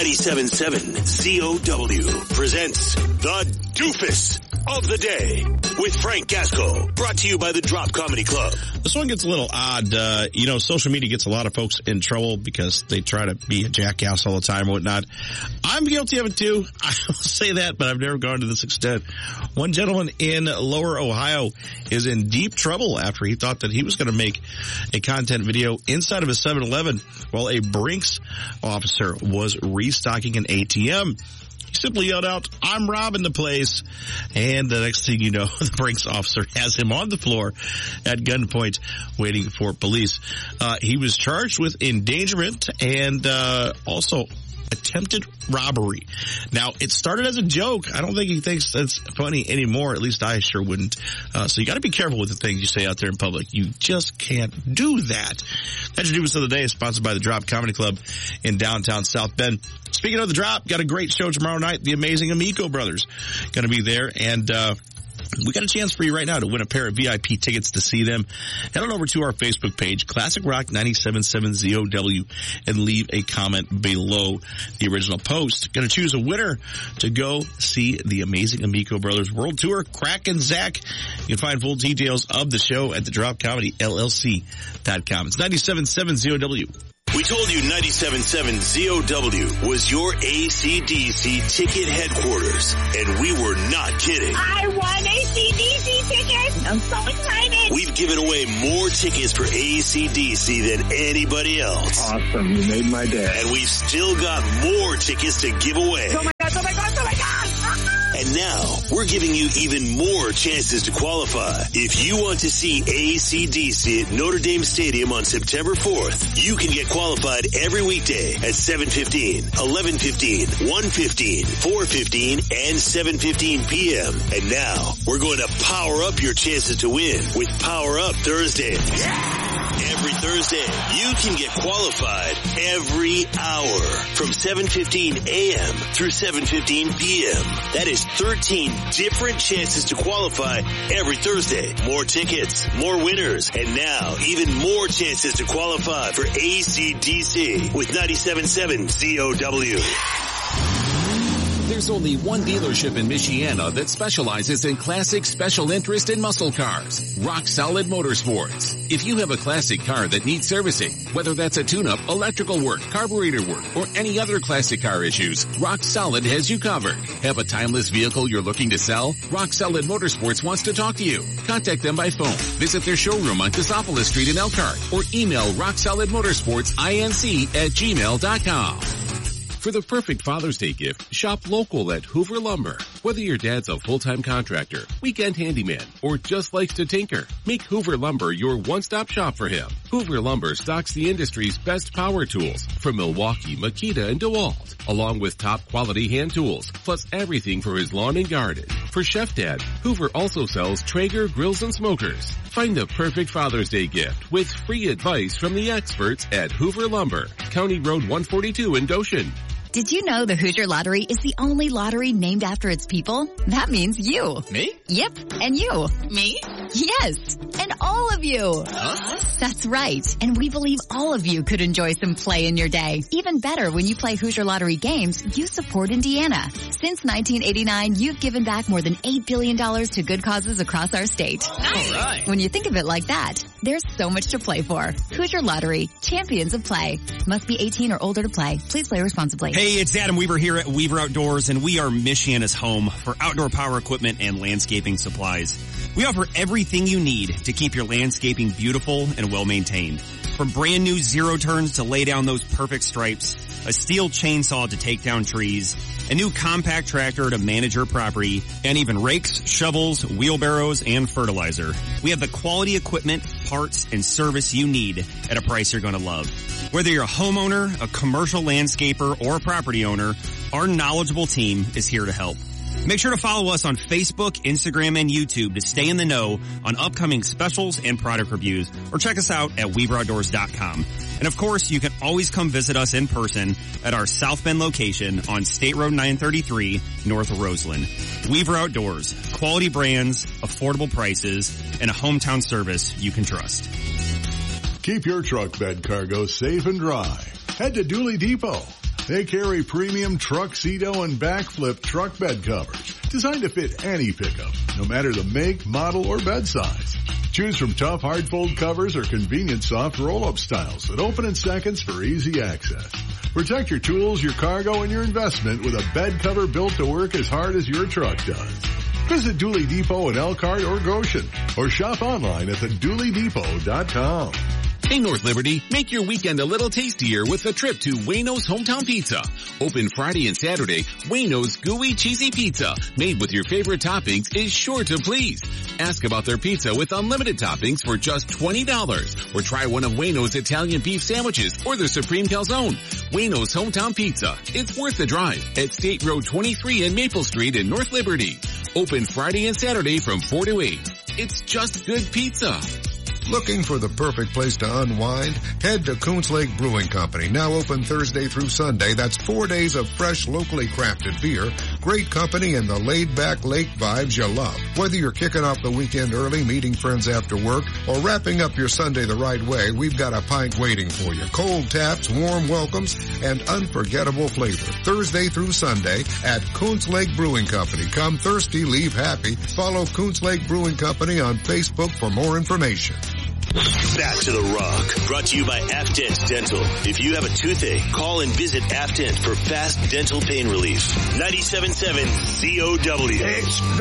97.7 ZOW presents The Doofus of the Day with Frank Gasco, brought to you by the Drop Comedy Club. This one gets a little odd. Social media gets a lot of folks in trouble because they try to be a jackass all the time and whatnot. I'm guilty of it too. I will say that, but I've never gone to this extent. One gentleman in Lower Ohio is in deep trouble after he thought that he was going to make a content video inside of a 7-Eleven while a Brinks officer was restocking an ATM. He simply yelled out, "I'm robbing the place." And the next thing you know, the Brinks officer has him on the floor at gunpoint waiting for police. He was charged with endangerment and also attempted robbery. Now, it started as a joke. I don't think he thinks that's funny anymore. At least I sure wouldn't. So you got to be careful with the things you say out there in public. You just can't do that. That's your Doofus of the Day, sponsored by the Drop Comedy Club in downtown South Bend. Speaking of the Drop, got a great show tomorrow night. The amazing Amico brothers going to be there, and we got a chance for you right now to win a pair of VIP tickets to see them. Head on over to our Facebook page, Classic Rock 97.7 ZOW, and leave a comment below the original post. Going to choose a winner to go see the amazing Amico Brothers World Tour, Crack and Zach. You can find full details of the show at thedropcomedyllc.com. It's 97.7 ZOW. We told you 97.7 ZOW was your AC/DC ticket headquarters, and we were not kidding. I won AC/DC tickets! I'm so excited! We've given away more tickets for AC/DC than anybody else. Awesome. You made my day. And we've still got more tickets to give away. Oh my God, oh my God, oh my God! And now, we're giving you even more chances to qualify. If you want to see AC/DC at Notre Dame Stadium on September 4th, you can get qualified every weekday at 7:15, 11:15, 1:15, 4:15, and 7:15 p.m. And now, we're going to power up your chances to win with Power Up Thursdays. Every Thursday, you can get qualified every hour from 7:15 a.m. through 7:15 p.m. That is 13 different chances to qualify every Thursday. More tickets, more winners, and now even more chances to qualify for AC/DC with 97.7 ZOW. There's only one dealership in Michiana that specializes in classic special interest and muscle cars, Rock Solid Motorsports. If you have a classic car that needs servicing, whether that's a tune-up, electrical work, carburetor work, or any other classic car issues, Rock Solid has you covered. Have a timeless vehicle you're looking to sell? Rock Solid Motorsports wants to talk to you. Contact them by phone, visit their showroom on Cassopolis Street in Elkhart, or email rocksolidmotorsportsinc@gmail.com. For the perfect Father's Day gift, shop local at Hoover Lumber. Whether your dad's a full-time contractor, weekend handyman, or just likes to tinker, make Hoover Lumber your one-stop shop for him. Hoover Lumber stocks the industry's best power tools from Milwaukee, Makita, and DeWalt, along with top-quality hand tools, plus everything for his lawn and garden. For Chef Dad, Hoover also sells Traeger grills and smokers. Find the perfect Father's Day gift with free advice from the experts at Hoover Lumber, County Road 142 in Goshen. Did you know the Hoosier Lottery is the only lottery named after its people? That means you. Me? Yep, and you. Me? Yes, and all of you. Huh? That's right, and we believe all of you could enjoy some play in your day. Even better, when you play Hoosier Lottery games, you support Indiana. Since 1989, you've given back more than $8 billion to good causes across our state. Nice. All right. When you think of it like that, there's so much to play for. Hoosier Lottery, champions of play. Must be 18 or older to play. Please play responsibly. Hey, it's Adam Weaver here at Weaver Outdoors, and we are Michiana's home for outdoor power equipment and landscaping supplies. We offer everything you need to keep your landscaping beautiful and well-maintained. From brand new zero turns to lay down those perfect stripes, a steel chainsaw to take down trees, a new compact tractor to manage your property, and even rakes, shovels, wheelbarrows, and fertilizer. We have the quality equipment, parts, and service you need at a price you're going to love. Whether you're a homeowner, a commercial landscaper, or a property owner, our knowledgeable team is here to help. Make sure to follow us on Facebook, Instagram, and YouTube to stay in the know on upcoming specials and product reviews, or check us out at WeaverOutdoors.com. And of course, you can always come visit us in person at our South Bend location on State Road 933 north of Roseland. Weaver Outdoors, quality brands, affordable prices, and a hometown service you can trust. Keep your truck bed cargo safe and dry. Head to Dooley Depot. They carry premium Truxedo and backflip truck bed covers designed to fit any pickup, no matter the make, model, or bed size. Choose from tough hard-fold covers or convenient soft roll-up styles that open in seconds for easy access. Protect your tools, your cargo, and your investment with a bed cover built to work as hard as your truck does. Visit Dooley Depot in Elkhart or Goshen, or shop online at thedooley-depot.com. Hey North Liberty, make your weekend a little tastier with a trip to Wayno's Hometown Pizza. Open Friday and Saturday, Wayno's Gooey Cheesy Pizza, made with your favorite toppings, is sure to please. Ask about their pizza with unlimited toppings for just $20, or try one of Wayno's Italian beef sandwiches or their Supreme Calzone. Wayno's Hometown Pizza. It's worth the drive at State Road 23 and Maple Street in North Liberty. Open Friday and Saturday from 4 to 8. It's just good pizza. Looking for the perfect place to unwind? Head to Coons Lake Brewing Company, now open Thursday through Sunday. That's 4 days of fresh, locally crafted beer, great company, and the laid-back lake vibes you love. Whether you're kicking off the weekend early, meeting friends after work, or wrapping up your Sunday the right way, we've got a pint waiting for you. Cold taps, warm welcomes, and unforgettable flavor. Thursday through Sunday at Coons Lake Brewing Company. Come thirsty, leave happy. Follow Coons Lake Brewing Company on Facebook for more information. Back to the Rock, brought to you by Afdent Dental. If you have a toothache, call and visit Afdent for fast dental pain relief. 97.7 COW. It's